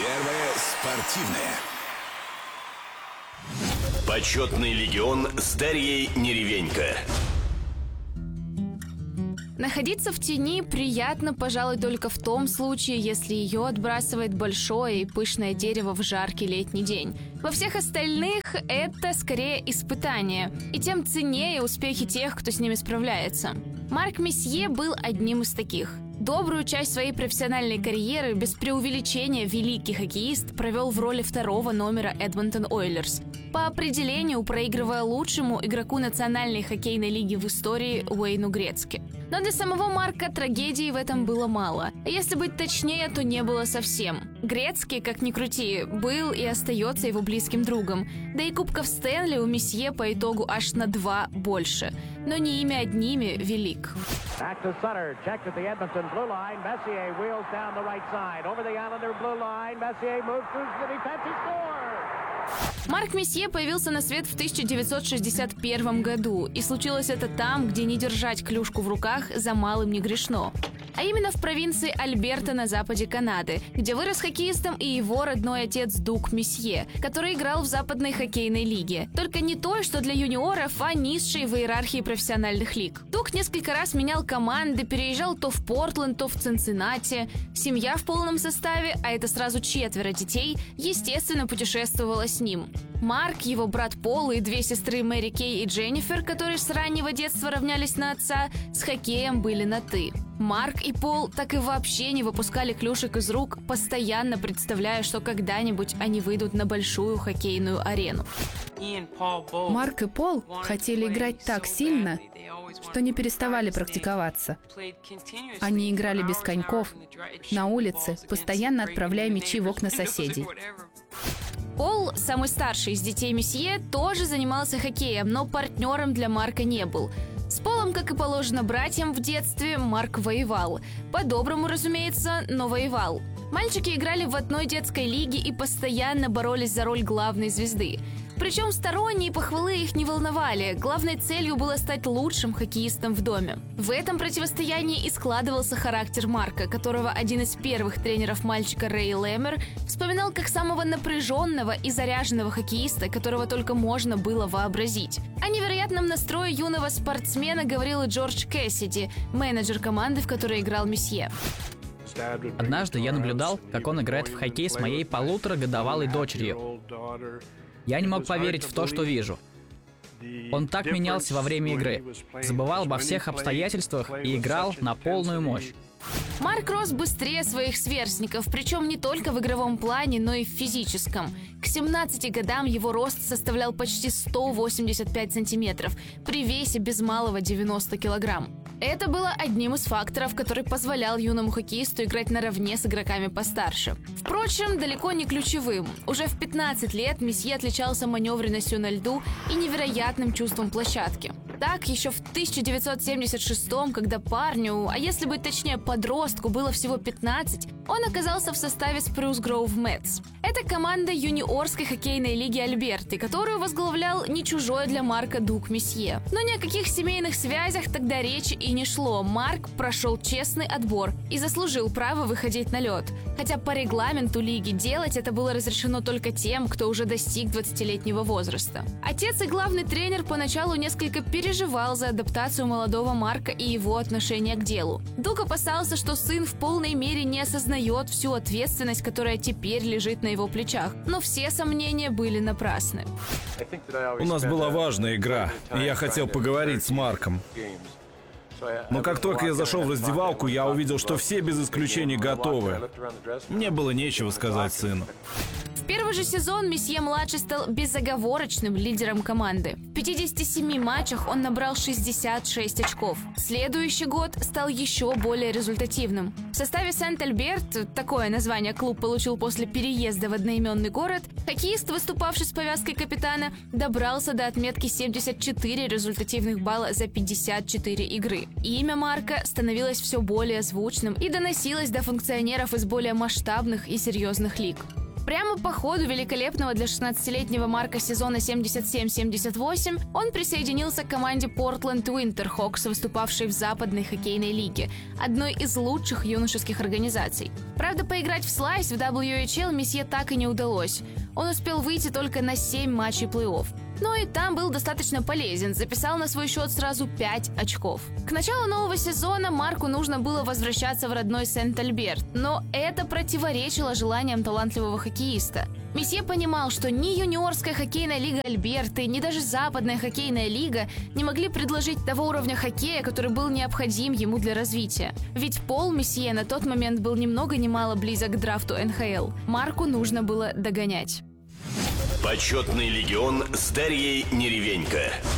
Первое спортивное. Почетный легион с Дарьей Неревенько. Находиться в тени приятно, пожалуй, только в том случае, если ее отбрасывает большое и пышное дерево в жаркий летний день. Во всех остальных это скорее испытание, и тем ценнее успехи тех, кто с ними справляется. Марк Месье был одним из таких. Добрую часть своей профессиональной карьеры без преувеличения великий хоккеист провел в роли второго номера Эдмонтон Ойлерс, по определению проигрывая лучшему игроку Национальной хоккейной лиги в истории Уэйну Грецки. Но для самого Марка трагедии в этом было мало. Если быть точнее, то не было совсем. Грецки, как ни крути, был и остается его близким другом. Да и Кубков Стэнли у Месье по итогу аж на 2 больше. Но не ими одними велик. Марк Месье появился на свет в 1961 году, и случилось это там, где не держать клюшку в руках за малым не грешно. А именно в провинции Альберта на западе Канады, где вырос хоккеистом и его родной отец Дуг Месье, который играл в Западной хоккейной лиге. Только не той, что для юниоров, а низшей в иерархии профессиональных лиг. Дуг несколько раз менял команды, переезжал то в Портленд, то в Цинциннати. Семья в полном составе, а это сразу 4 детей, естественно, путешествовала с ним. Марк, его брат Пол и 2 сестры Мэри Кей и Дженнифер, которые с раннего детства равнялись на отца, с хоккеем были на «ты». Марк и Пол так и вообще не выпускали клюшек из рук, постоянно представляя, что когда-нибудь они выйдут на большую хоккейную арену. Марк и Пол хотели играть так сильно, что не переставали практиковаться. Они играли без коньков, на улице, постоянно отправляя мячи в окна соседей. Пол, самый старший из детей Месье, тоже занимался хоккеем, но партнером для Марка не был. С Полом, как и положено братьям в детстве, Марк воевал. По-доброму, разумеется, но воевал. Мальчики играли в одной детской лиге и постоянно боролись за роль главной звезды. Причем сторонние похвалы их не волновали. Главной целью было стать лучшим хоккеистом в доме. В этом противостоянии и складывался характер Марка, которого один из первых тренеров мальчика Рэй Лэмер вспоминал как самого напряженного и заряженного хоккеиста, которого только можно было вообразить. О невероятном настрое юного спортсмена говорил и Джордж Кэссиди, менеджер команды, в которой играл Месье. Однажды я наблюдал, как он играет в хоккей с моей 1,5-годовалой дочерью. Я не мог поверить в то, что вижу. Он так менялся во время игры, забывал обо всех обстоятельствах и играл на полную мощь. Марк рос быстрее своих сверстников, причем не только в игровом плане, но и в физическом. К 17 годам его рост составлял почти 185 сантиметров, при весе без малого 90 килограмм. Это было одним из факторов, который позволял юному хоккеисту играть наравне с игроками постарше. Впрочем, далеко не ключевым. Уже в 15 лет Месье отличался маневренностью на льду и невероятным чувством площадки. Так, еще в 1976-м, когда парню, а если быть точнее подростку, было всего 15, он оказался в составе Spruce Grove Mets. Это команда юниорской хоккейной лиги Альберты, которую возглавлял не чужой для Марка Дуг Месье. Но ни о каких семейных связях тогда речи и не шло. Марк прошел честный отбор и заслужил право выходить на лед. Хотя по регламенту лиги делать это было разрешено только тем, кто уже достиг 20-летнего возраста. Отец и главный тренер поначалу несколько переживал за адаптацию молодого Марка и его отношение к делу. Дуг опасался, что сын в полной мере не осознает всю ответственность, которая теперь лежит на его плечах. Но все сомнения были напрасны. У нас была важная игра, и я хотел поговорить с Марком. Но как только я зашел в раздевалку, я увидел, что все без исключения готовы. Мне было нечего сказать сыну. В первый же сезон Месье-младший стал безоговорочным лидером команды. В 57 матчах он набрал 66 очков. Следующий год стал еще более результативным. В составе Сент-Альберт, такое название клуб получил после переезда в одноименный город, хоккеист, выступавший с повязкой капитана, добрался до отметки 74 результативных балла за 54 игры. Имя Марка становилось все более звучным и доносилось до функционеров из более масштабных и серьезных лиг. Прямо по ходу великолепного для 16-летнего Марка сезона 77-78 он присоединился к команде Portland Winterhawks, выступавшей в Западной хоккейной лиге, одной из лучших юношеских организаций. Правда, поиграть в слайс в WHL месье так и не удалось. Он успел выйти только на 7 матчей плей-офф. Но и там был достаточно полезен, записал на свой счет сразу 5 очков. К началу нового сезона Марку нужно было возвращаться в родной Сент-Альберт, но это противоречило желаниям талантливого хоккеиста. Месье понимал, что ни юниорская хоккейная лига Альберты, ни даже западная хоккейная лига не могли предложить того уровня хоккея, который был необходим ему для развития. Ведь Пол Месье на тот момент был ни много ни мало близок к драфту НХЛ. Марку нужно было догонять. Почетный легион с Дарьей Неревенько.